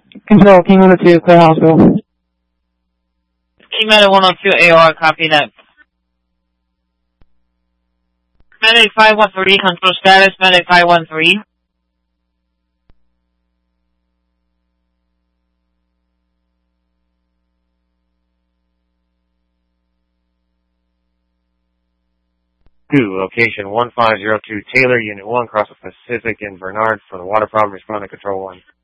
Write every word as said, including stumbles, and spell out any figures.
Control, King one oh two, clear hospital. King Medic one oh two, A O R, copy that. Medic five one three, control status, Medic five one three. Two, location one five zero two, Taylor, Unit one, across the Pacific in Bernard for the water problem, respond to Control one.